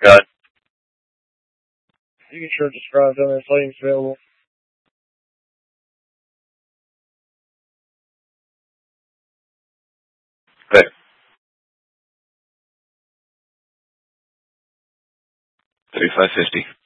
Got it. You can sure describe them as items available. Okay. 3550.